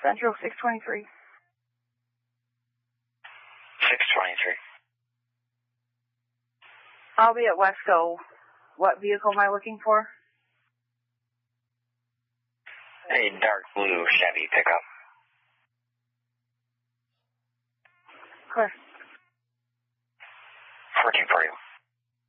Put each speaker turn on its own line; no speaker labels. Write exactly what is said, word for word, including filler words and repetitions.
Central six twenty-three.
six twenty-three.
I'll be at Wesco. What vehicle am I looking for?
A dark blue Chevy pickup.
Clear.